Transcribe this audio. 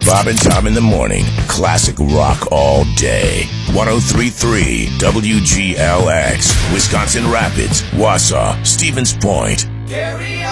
Bob and Tom in the morning. Classic rock all day. 103.3 WGLX. Wisconsin Rapids, Wausau, Stevens Point.